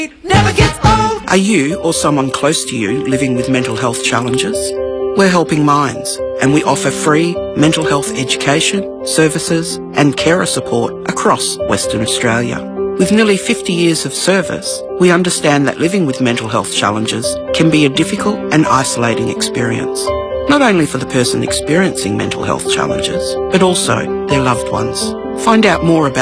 never gets old. Are you or someone close to you living with mental health challenges? We're Helping Minds, and we offer free mental health education, services and carer support across Western Australia. With nearly 50 years of service, we understand that living with mental health challenges can be a difficult and isolating experience, not only for the person experiencing mental health challenges, but also their loved ones. Find out more about